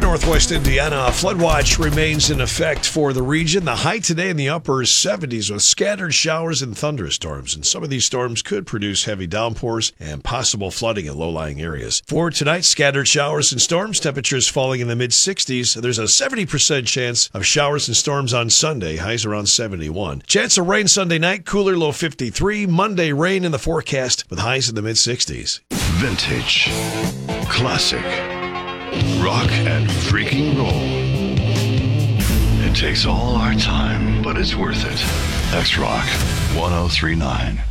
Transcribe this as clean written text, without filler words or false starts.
northwest Indiana, a flood watch remains in effect for the region. The high today in the upper 70s with scattered showers and thunderstorms. And some of these storms could produce heavy downpours and possible flooding in low-lying areas. For tonight, scattered showers and storms, temperatures falling in the mid-60s. There's a 70% chance of showers and storms on Sunday, highs around 71. Chance of rain Sunday night, cooler, low 53. Monday, rain in the forecast with highs in the mid-60s. Vintage, classic, rock and freaking roll. It takes all our time, but it's worth it. X-Rock 1039.